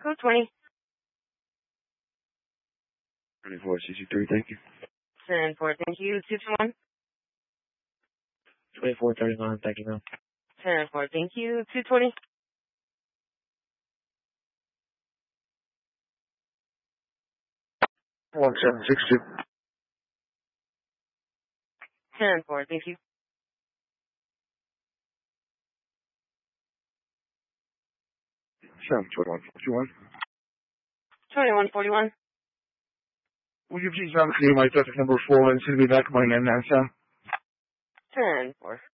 Code 20. 24 CC3, thank you. 10-4, thank you. 221. 2439, thank you, ma'am. 10-4, thank you. 220. 1762. 10-4, thank you. 72141. 2141. Will you please clear my traffic number 4 and send me back my name and Sam? 10-4.